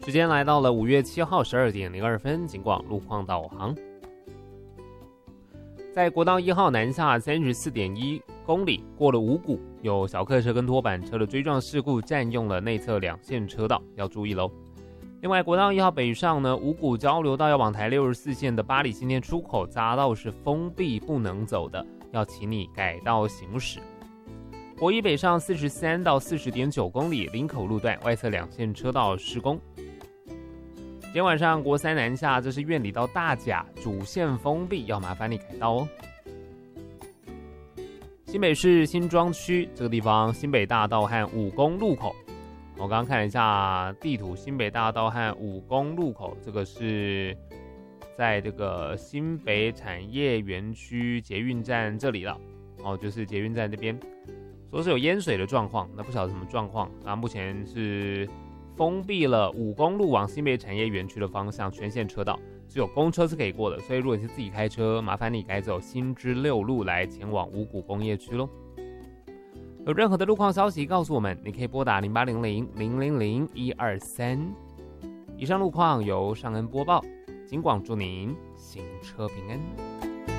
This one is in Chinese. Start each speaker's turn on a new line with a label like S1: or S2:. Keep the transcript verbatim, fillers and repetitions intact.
S1: 时间来到了五月七号十二点零二分，警广路况导航。在国道一号南下三十四点一公里，过了五股，有小客车跟拖板车的追撞事故，占用了内侧两线车道，要注意喽。另外，国道一号北上呢，五股交流道要往台六十四线的八里新店出口匝道是封闭不能走的，要请你改道行驶。国一北上四十三到四十点九公里，林口路段外侧两线车道施工。今天晚上国三南下，这是苑里到大甲主线封闭，要麻烦你改道哦。新北市新庄区这个地方，新北大道和武功路口，我刚刚看了一下地图，新北大道和武功路口，这个是在这个新北产业园区捷运站这里了，哦，就是捷运站这边，说是有淹水的状况，那不晓得什么状况，那目前是封闭了武功路往新北产业园区的方向全线车道，只有公车是可以过的，所以如果你是自己开车，麻烦你改走新知六路来前往五股工业区咯。有任何的路况消息告诉我们，你可以拨打零八零零零零零一二三。以上路况由尚恩播报，警广祝您行车平安。